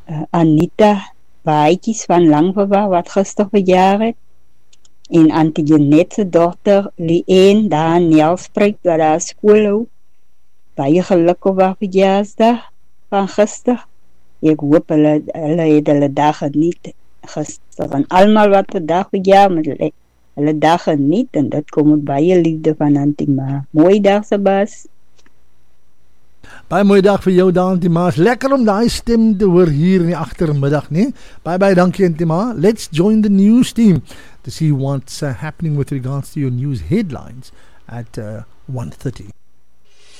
Anita Baaikies van Langverwag wat gister verjaar het. En Auntie Jeanette se dogter Liane daar in Nelspruit wat daar skool hou. Baie geluk op haar verjaarsdag van gister. Ek hoop hulle het hulle dag geniet gister. En almal wat vandag verjaar met hulle dag geniet en dit kom met baie liefde van Auntie Ma. Mooi dag Sebas. Baie mooi dag vir jou daar, Auntie Ma. Lekker om daai stem te hoor hier in die agtermiddag, nee? Baie dankie, Auntie Ma. Let's join the news team to see what's happening with regards to your news headlines at 1:30.